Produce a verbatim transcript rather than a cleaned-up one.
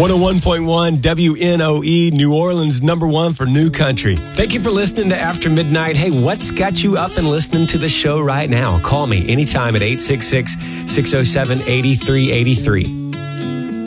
one oh one point one W N O E, New Orleans, number one for new country. Thank you for listening to After Midnight. Hey, what's got you up and listening to the show right now? Call me anytime at eight six six, six oh seven, eight three eight three.